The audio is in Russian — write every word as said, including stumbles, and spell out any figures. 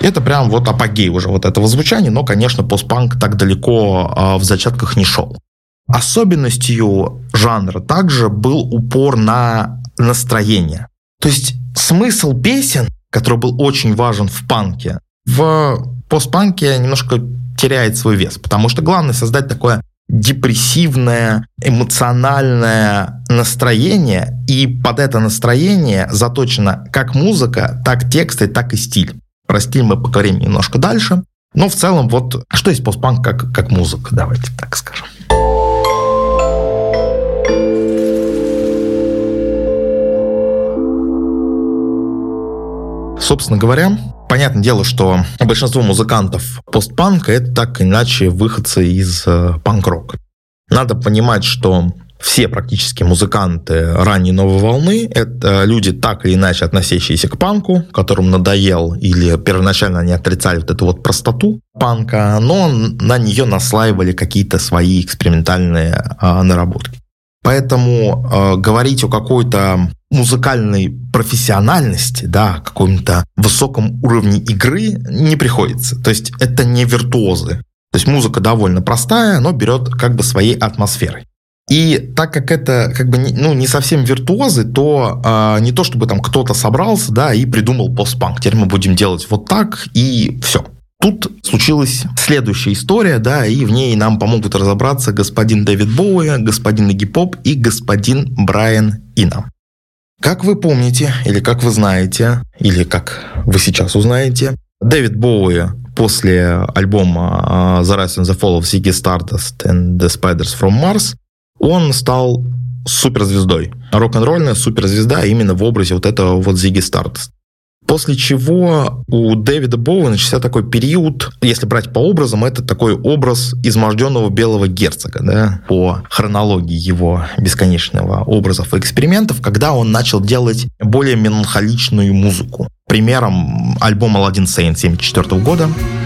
Это прям вот апогей уже вот этого звучания, но, конечно, постпанк так далеко в зачатках не шел. Особенностью жанра также был упор на настроение. То есть смысл песен, который был очень важен в панке, в постпанке немножко теряет свой вес, потому что главное создать такое депрессивное, эмоциональное настроение, и под это настроение заточена как музыка, так тексты, так и стиль. Про стиль мы поговорим немножко дальше, но в целом вот что есть постпанк как, как музыка, давайте так скажем. Собственно говоря, понятное дело, что большинство музыкантов постпанка – это так или иначе выходцы из э, панк-рока. Надо понимать, что все практически музыканты ранней новой волны – это люди, так или иначе относящиеся к панку, которым надоел, или первоначально они отрицали вот эту вот простоту панка, но на нее наслаивали какие-то свои экспериментальные э, наработки. Поэтому э, говорить о какой-то музыкальной профессиональности, да, каком-то высоком уровне игры не приходится. То есть это не виртуозы. То есть музыка довольно простая, но берет как бы своей атмосферой. И так как это как бы не, ну, не совсем виртуозы, то э, не то чтобы там кто-то собрался, да, и придумал постпанк. Теперь мы будем делать вот так, и все. Тут случилась следующая история, да, и в ней нам помогут разобраться господин Дэвид Боуи, господин Игги Поп и господин Брайан Ино. Как вы помните, или как вы знаете, или как вы сейчас узнаете, Дэвид Боуи после альбома The Rise and the Fall of Ziggy Stardust and the Spiders from Mars, он стал суперзвездой. Рок-н-ролльная суперзвезда именно в образе вот этого вот Ziggy Stardust. После чего у Дэвида Боуи начался такой период, если брать по образам, это такой образ изможденного белого герцога, да, по хронологии его бесконечного образов и экспериментов, когда он начал делать более меланхоличную музыку. Примером альбом Aladdin Sane семьдесят четвёртого года,